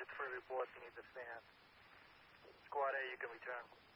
for reports. He needs a fan. Squad A, you can return.